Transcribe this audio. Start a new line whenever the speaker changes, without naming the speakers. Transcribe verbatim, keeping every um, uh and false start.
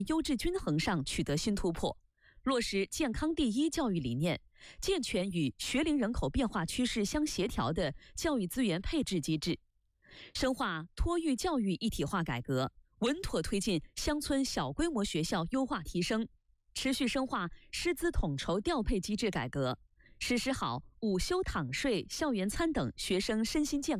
优质均衡上取得新突破，落实健康第一教育理念，健全与学龄人口变化趋势相协调的教育资源配置机制，深化托育教育一体化改革，稳妥推进乡村小规模学校优化提升，持续深化师资统筹调配机制改革，实施好午休躺睡、校园餐等学生身心健康